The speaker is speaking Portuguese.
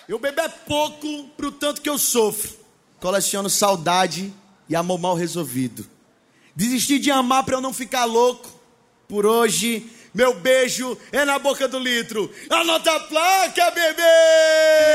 Eu bebo é pouco pro tanto que eu sofro. Coleciono saudade e amor mal resolvido. Desisti de amar pra eu não ficar louco. Por hoje, meu beijo é na boca do litro. Anota a placa, bebê!